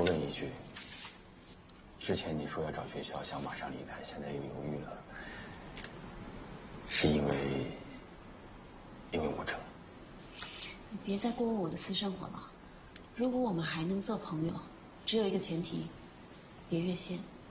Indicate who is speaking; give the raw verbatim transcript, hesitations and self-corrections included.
Speaker 1: 多问一句，之前你说要找学校，想马上离开，现在又犹豫了，是因为因为我成？
Speaker 2: 你别再过问我的私生活了。如果我们还能做朋友，只有一个前提，别越线。